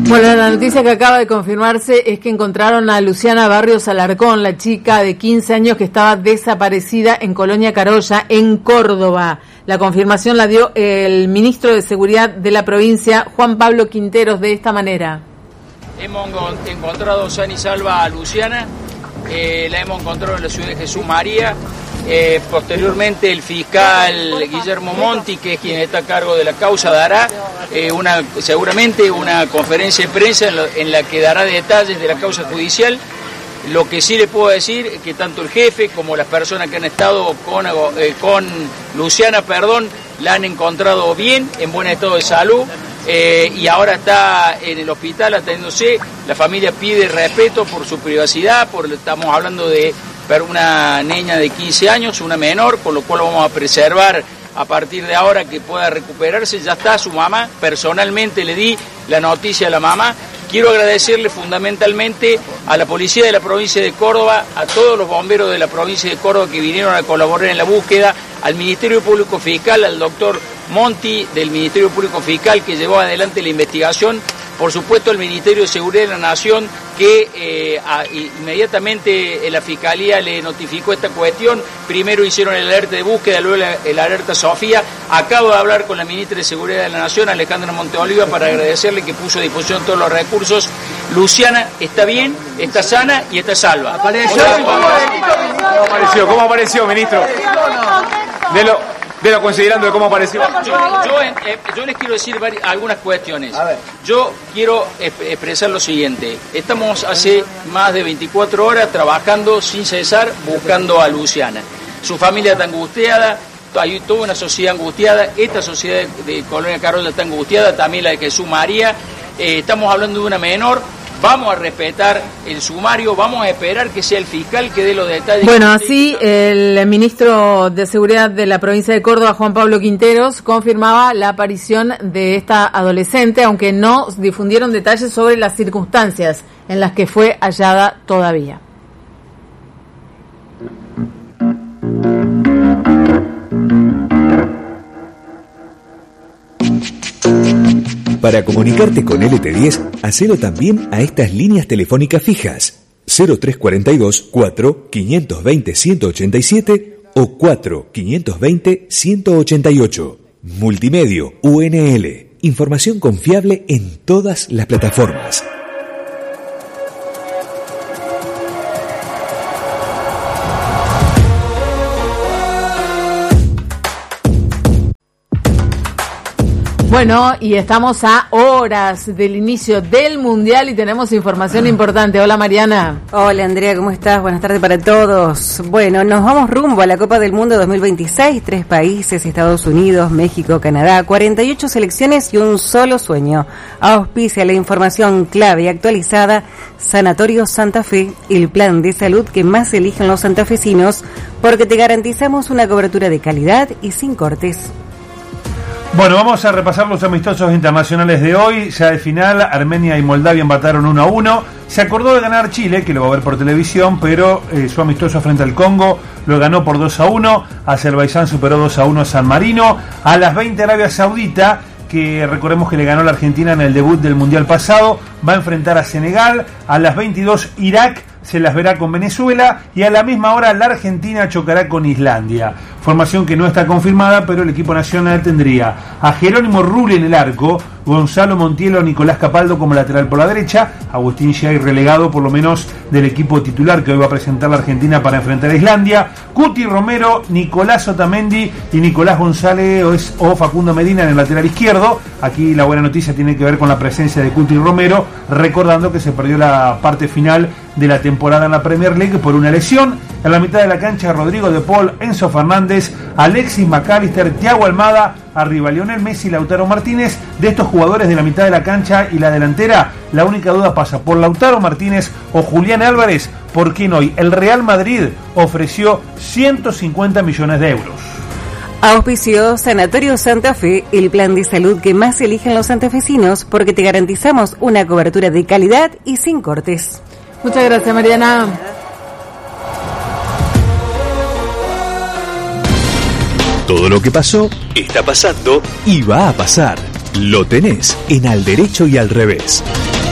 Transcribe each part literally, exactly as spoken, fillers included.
Bueno, la noticia que acaba de confirmarse es que encontraron a Luciana Barrios Alarcón, la chica de quince años que estaba desaparecida en Colonia Carolla, en Córdoba. La confirmación la dio el ministro de Seguridad de la provincia, Juan Pablo Quinteros, de esta manera. Hemos encontrado sana y salva a Luciana, eh, la hemos encontrado en la ciudad de Jesús María. Eh, posteriormente el fiscal Guillermo Monti, que es quien está a cargo de la causa, dará eh, una seguramente una conferencia de prensa en, lo, en la que dará detalles de la causa judicial. Lo que sí le puedo decir es que tanto el jefe como las personas que han estado con, eh, con Luciana, perdón, la han encontrado bien, en buen estado de salud, eh, y ahora está en el hospital atendiéndose. La familia pide respeto por su privacidad, por, estamos hablando de una niña de quince años, una menor, con lo cual vamos a preservar a partir de ahora que pueda recuperarse. Ya está su mamá, personalmente le di la noticia a la mamá. Quiero agradecerle fundamentalmente a la policía de la provincia de Córdoba, a todos los bomberos de la provincia de Córdoba que vinieron a colaborar en la búsqueda, al Ministerio Público Fiscal, al doctor Monti del Ministerio Público Fiscal que llevó adelante la investigación, por supuesto al Ministerio de Seguridad de la Nación que eh, a, inmediatamente la Fiscalía le notificó esta cuestión. Primero hicieron el alerta de búsqueda, luego el, el alerta Sofía. Acabo de hablar con la Ministra de Seguridad de la Nación, Alejandra Monteoliva, para agradecerle que puso a disposición todos los recursos. Luciana está bien, está sana y está salva. ¿Apareció? ¿Cómo apareció? ¿Cómo apareció, ministro? De lo... De lo considerando de cómo apareció. Yo, yo, eh, yo les quiero decir varias, algunas cuestiones. Yo quiero expresar lo siguiente. Estamos hace más de veinticuatro horas trabajando sin cesar buscando a Luciana. Su familia está angustiada, hay toda una sociedad angustiada. Esta sociedad de Colonia Carolla está angustiada, también la de Jesús María. Eh, estamos hablando de una menor. Vamos a respetar el sumario, vamos a esperar que sea el fiscal que dé los detalles. Bueno, así el ministro de Seguridad de la provincia de Córdoba, Juan Pablo Quinteros, confirmaba la aparición de esta adolescente, aunque no difundieron detalles sobre las circunstancias en las que fue hallada todavía. Para comunicarte con L T diez, hacelo también a estas líneas telefónicas fijas: cero tres cuatro dos, cuatro, cinco dos cero, uno ocho siete o cuatro, cinco dos cero, uno ocho ocho. Multimedio U N L. Información confiable en todas las plataformas. Bueno, y estamos a horas del inicio del Mundial y tenemos información importante. Hola, Mariana. Hola, Andrea, ¿cómo estás? Buenas tardes para todos. Bueno, nos vamos rumbo a la Copa del Mundo dos mil veintiséis. Tres países, Estados Unidos, México, Canadá, cuarenta y ocho selecciones y un solo sueño. Auspicia la información clave y actualizada Sanatorio Santa Fe, el plan de salud que más eligen los santafesinos, porque te garantizamos una cobertura de calidad y sin cortes. Bueno, vamos a repasar los amistosos internacionales de hoy. Ya de final, Armenia y Moldavia empataron uno a uno. Se acordó de ganar Chile, que lo va a ver por televisión, pero eh, su amistoso frente al Congo lo ganó por dos a uno. Azerbaiyán superó dos a uno a San Marino. A las veinte, Arabia Saudita, que recordemos que le ganó a la Argentina en el debut del Mundial pasado, va a enfrentar a Senegal. A las veintidós, Irak se las verá con Venezuela, y a la misma hora la Argentina chocará con Islandia. Formación que no está confirmada, pero el equipo nacional tendría a Jerónimo Rulli en el arco, Gonzalo Montiel o Nicolás Capaldo como lateral por la derecha, Agustín Giay relegado por lo menos del equipo titular que hoy va a presentar la Argentina para enfrentar a Islandia, Cuti Romero, Nicolás Otamendi y Nicolás González o Facundo Medina en el lateral izquierdo. Aquí la buena noticia tiene que ver con la presencia de Cuti Romero, recordando que se perdió la parte final de la temporada en la Premier League por una lesión. En la mitad de la cancha, Rodrigo de Paul, Enzo Fernández, Alexis McAllister, Thiago Almada, arriba Lionel Messi, Lautaro Martínez. De estos jugadores de la mitad de la cancha y la delantera, la única duda pasa por Lautaro Martínez o Julián Álvarez, por quien hoy el Real Madrid ofreció ciento cincuenta millones de euros. Auspició Sanatorio Santa Fe, el plan de salud que más eligen los santafesinos, porque te garantizamos una cobertura de calidad y sin cortes. Muchas gracias, Mariana. Todo lo que pasó, está pasando y va a pasar. Lo tenés en Al Derecho y Al Revés.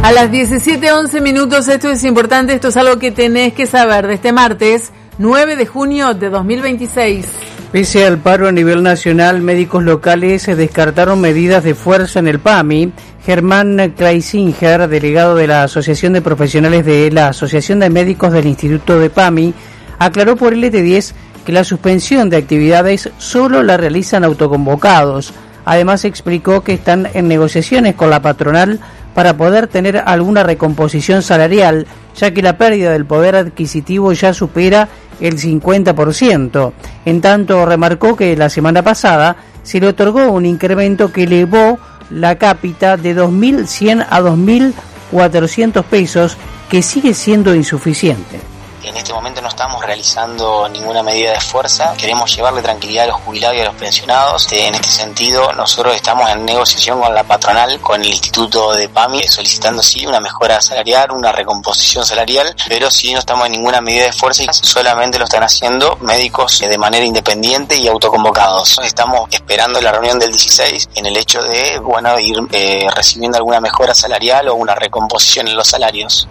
A las diecisiete once minutos, esto es importante, esto es algo que tenés que saber de este martes, nueve de junio de dos mil veintiséis. Pese al paro a nivel nacional, médicos locales se descartaron medidas de fuerza en el P A M I. Germán Kreisinger, delegado de la Asociación de Profesionales de la Asociación de Médicos del Instituto de P A M I, aclaró por L T diez que la suspensión de actividades solo la realizan autoconvocados. Además explicó que están en negociaciones con la patronal para poder tener alguna recomposición salarial, ya que la pérdida del poder adquisitivo ya supera el cincuenta por ciento. En tanto, remarcó que la semana pasada se le otorgó un incremento que elevó la cápita de dos mil cien a dos mil cuatrocientos pesos, que sigue siendo insuficiente. En este momento no estamos realizando ninguna medida de fuerza, queremos llevarle tranquilidad a los jubilados y a los pensionados. En este sentido, nosotros estamos en negociación con la patronal, con el Instituto de P A M I, solicitando sí una mejora salarial, una recomposición salarial, pero sí no estamos en ninguna medida de fuerza y solamente lo están haciendo médicos de manera independiente y autoconvocados. Estamos esperando la reunión del dieciséis en el hecho de, bueno, ir eh, recibiendo alguna mejora salarial o una recomposición en los salarios.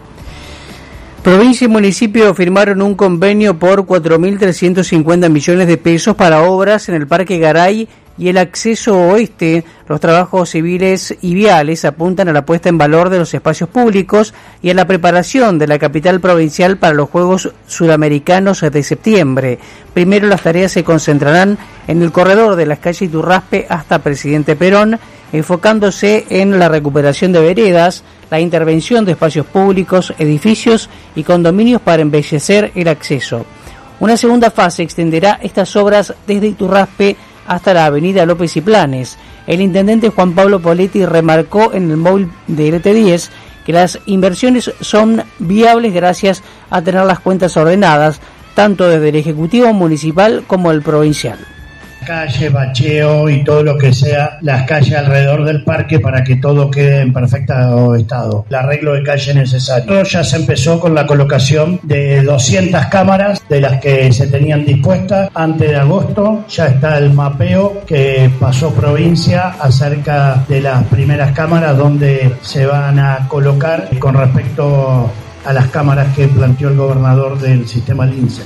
Provincia y municipio firmaron un convenio por cuatro mil trescientos cincuenta millones de pesos para obras en el Parque Garay y el acceso oeste. Los trabajos civiles y viales apuntan a la puesta en valor de los espacios públicos y a la preparación de la capital provincial para los Juegos Suramericanos de septiembre. Primero, las tareas se concentrarán en el corredor de las calles Iturraspe hasta Presidente Perón, enfocándose en la recuperación de veredas, la intervención de espacios públicos, edificios y condominios para embellecer el acceso. Una segunda fase extenderá estas obras desde Iturraspe hasta la avenida López y Planes. El intendente Juan Pablo Poletti remarcó en el móvil de L T diez que las inversiones son viables gracias a tener las cuentas ordenadas, tanto desde el Ejecutivo Municipal como el provincial. Calle, bacheo y todo lo que sea las calles alrededor del parque para que todo quede en perfecto estado. El arreglo de calle necesario. Ya se empezó con la colocación de doscientas cámaras de las que se tenían dispuestas antes de agosto. Ya está el mapeo que pasó provincia acerca de las primeras cámaras donde se van a colocar con respecto a las cámaras que planteó el gobernador del sistema Lince.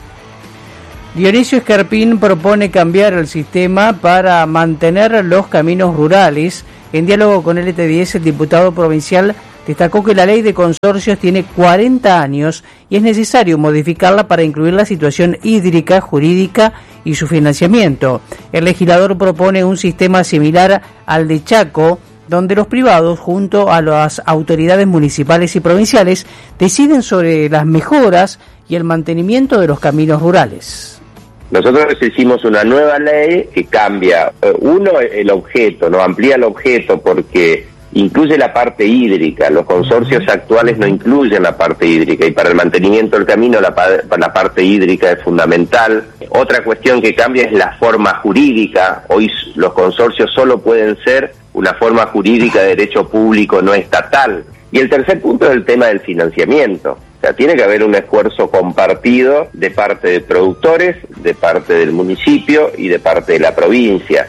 Dionisio Escarpín propone cambiar el sistema para mantener los caminos rurales. En diálogo con L T diez, el diputado provincial destacó que la ley de consorcios tiene cuarenta años y es necesario modificarla para incluir la situación hídrica, jurídica y su financiamiento. El legislador propone un sistema similar al de Chaco, donde los privados, junto a las autoridades municipales y provinciales, deciden sobre las mejoras y el mantenimiento de los caminos rurales. Nosotros hicimos una nueva ley que cambia, eh, uno, el objeto, no amplía el objeto porque incluye la parte hídrica. Los consorcios actuales no incluyen la parte hídrica y para el mantenimiento del camino la, la parte hídrica es fundamental. Otra cuestión que cambia es la forma jurídica. Hoy los consorcios solo pueden ser una forma jurídica de derecho público no estatal. Y el tercer punto es el tema del financiamiento. O sea, tiene que haber un esfuerzo compartido de parte de productores, de parte del municipio y de parte de la provincia.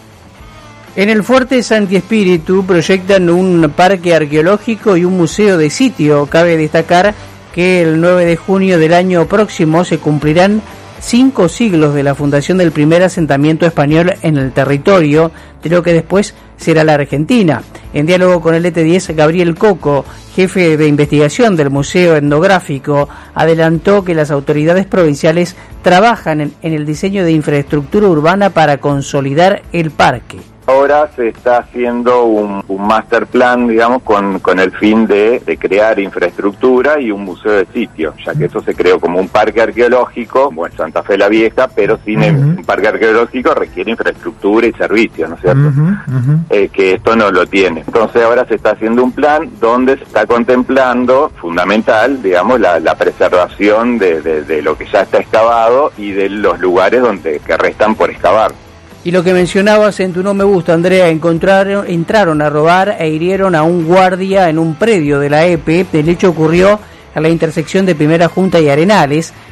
En el Fuerte Santi Espíritu proyectan un parque arqueológico y un museo de sitio. Cabe destacar que el nueve de junio del año próximo se cumplirán cinco siglos de la fundación del primer asentamiento español en el territorio, de lo que después será la Argentina. En diálogo con L T diez, Gabriel Coco, jefe de investigación del Museo Etnográfico, adelantó que las autoridades provinciales trabajan en, en el diseño de infraestructura urbana para consolidar el parque. Ahora se está haciendo un, un master plan, digamos, con, con el fin de, de crear infraestructura y un museo de sitio, ya que eso se creó como un parque arqueológico, bueno, Santa Fe la Vieja, pero sin uh-huh. un parque arqueológico requiere infraestructura y servicios, ¿no es cierto? Uh-huh, uh-huh. Eh, que esto no lo tiene. Entonces ahora se está haciendo un plan donde se está contemplando, fundamental, digamos, la, la preservación de, de, de lo que ya está excavado y de los lugares donde que restan por excavar. Y lo que mencionabas en tu No Me Gusta, Andrea, encontraron, entraron a robar e hirieron a un guardia en un predio de la E P E. El hecho ocurrió a la intersección de Primera Junta y Arenales.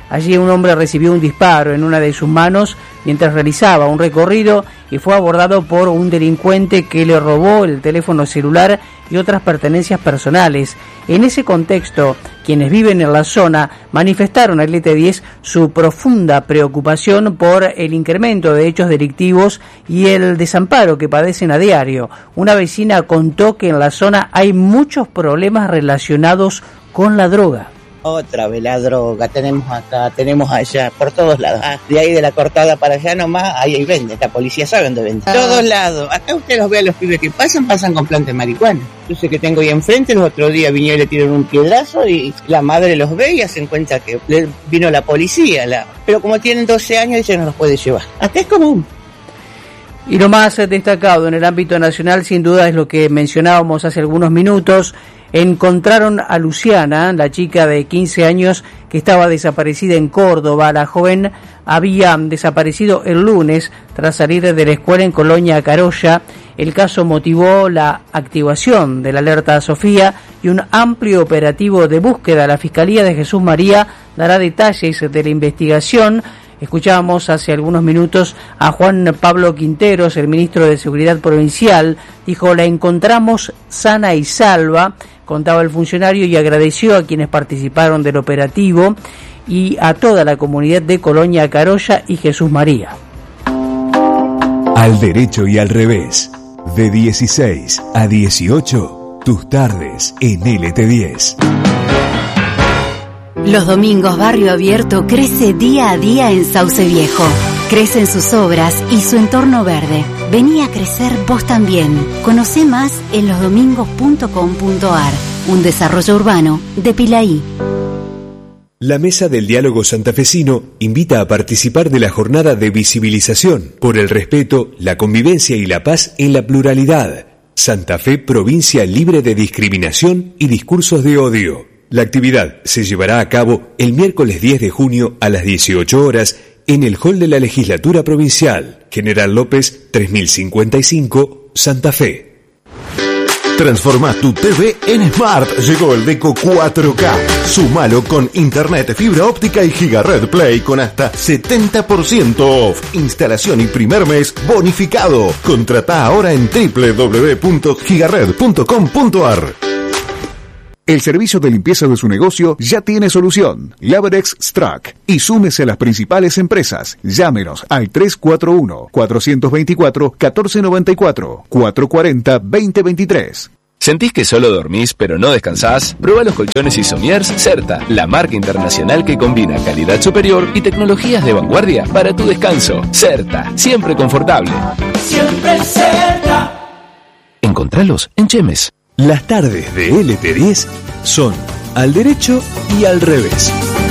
Allí un hombre recibió un disparo en una de sus manos mientras realizaba un recorrido y fue abordado por un delincuente que le robó el teléfono celular y otras pertenencias personales. En ese contexto, quienes viven en la zona manifestaron al L T diez su profunda preocupación por el incremento de hechos delictivos y el desamparo que padecen a diario. Una vecina contó que en la zona hay muchos problemas relacionados con la droga. Otra vez la droga, tenemos acá, tenemos allá, por todos lados. Ah, de ahí de la cortada para allá nomás, ahí, ahí venden, la policía sabe dónde venden. Todos lados, acá usted los ve a los pibes que pasan, pasan con plantas de marihuana. Yo sé que tengo ahí enfrente, los otros días vinieron y le tiraron un piedrazo y la madre los ve y hacen cuenta que vino la policía. La... Pero como tienen doce años, ella no los puede llevar. Acá es común. Y lo más destacado en el ámbito nacional, sin duda, es lo que mencionábamos hace algunos minutos. Encontraron a Luciana, la chica de quince años que estaba desaparecida en Córdoba. La joven había desaparecido el lunes tras salir de la escuela en Colonia Carolla. El caso motivó la activación de la alerta Sofía y un amplio operativo de búsqueda. La Fiscalía de Jesús María dará detalles de la investigación. Escuchábamos hace algunos minutos a Juan Pablo Quinteros, el ministro de Seguridad Provincial. Dijo, la encontramos sana y salva, contaba el funcionario, y agradeció a quienes participaron del operativo y a toda la comunidad de Colonia Carolla y Jesús María. Al derecho y al revés, de dieciséis a dieciocho, tus tardes en L T diez. Los domingos Barrio Abierto crece día a día en Sauce Viejo. Crecen sus obras y su entorno verde. Vení a crecer vos también. Conocé más en los domingos punto com punto a r. Un desarrollo urbano de Pilaí. La Mesa del Diálogo Santafesino invita a participar de la jornada de visibilización por el respeto, la convivencia y la paz en la pluralidad. Santa Fe, provincia libre de discriminación y discursos de odio. La actividad se llevará a cabo el miércoles diez de junio a las dieciocho horas en el hall de la Legislatura Provincial, General López tres mil cincuenta y cinco, Santa Fe. Transforma tu T V en Smart. Llegó el Deco cuatro K. Sumalo con internet, fibra óptica y Gigared Play con hasta setenta por ciento off. Instalación y primer mes bonificado. Contratá ahora en doble u doble u doble u punto gigared punto com punto a r. El servicio de limpieza de su negocio ya tiene solución. Laverex Strack. Y súmese a las principales empresas. Llámenos al tres cuatro uno, cuatro dos cuatro, uno cuatro nueve cuatro, cuatro cuatro cero, dos cero dos tres. ¿Sentís que solo dormís pero no descansás? Prueba los colchones Isomiers Certa, la marca internacional que combina calidad superior y tecnologías de vanguardia para tu descanso. Certa, siempre confortable. Siempre Certa. Encontralos en Chemes. Las tardes de L T diez son al derecho y al revés.